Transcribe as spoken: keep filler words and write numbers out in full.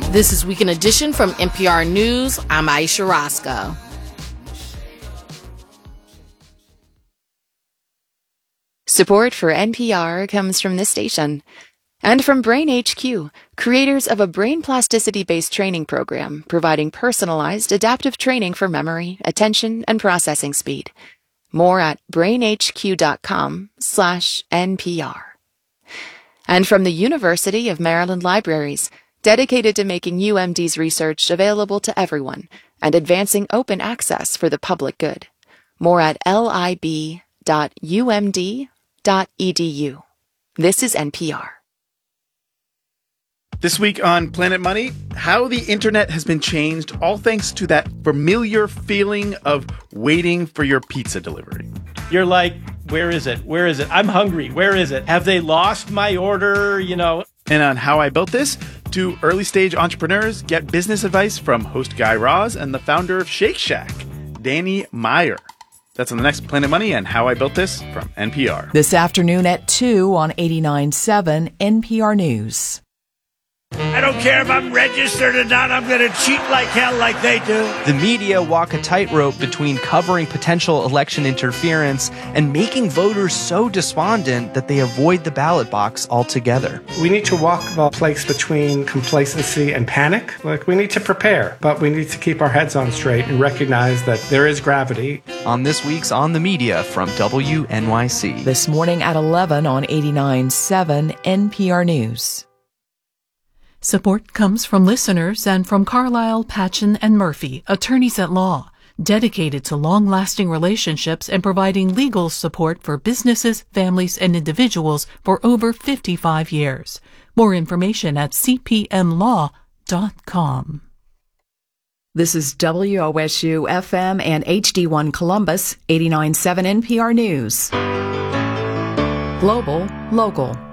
This is Weekend Edition from N P R News. I'm Aisha Roscoe. Support for N P R comes from this station and from Brain H Q, creators of a brain plasticity-based training program providing personalized adaptive training for memory, attention, and processing speed. More at brainhq.com slash NPR. And from the University of Maryland Libraries, dedicated to making U M D's research available to everyone and advancing open access for the public good. More at lib dot u m d dot e d u. This is N P R. This week on Planet Money, how the internet has been changed, all thanks to that familiar feeling of waiting for your pizza delivery. You're like, where is it? Where is it? I'm hungry. Where is it? Have they lost my order? You know. And on How I Built This, two early-stage entrepreneurs get business advice from host Guy Raz and the founder of Shake Shack, Danny Meyer. That's on the next Planet Money and How I Built This from N P R. This afternoon at two on eighty-nine point seven N P R News. I don't care if I'm registered or not. I'm going to cheat like hell like they do. The media walk a tightrope between covering potential election interference and making voters so despondent that they avoid the ballot box altogether. We need to walk the place between complacency and panic. Like, we need to prepare, but we need to keep our heads on straight and recognize that there is gravity. On this week's On the Media from W N Y C. This morning at eleven on eighty-nine point seven N P R News. Support comes from listeners and from Carlisle, Patchen, and Murphy, attorneys at law, dedicated to long-lasting relationships and providing legal support for businesses, families, and individuals for over fifty-five years. More information at c p m law dot com. This is W O S U F M and H D one Columbus, eighty-nine point seven N P R News. Global, local.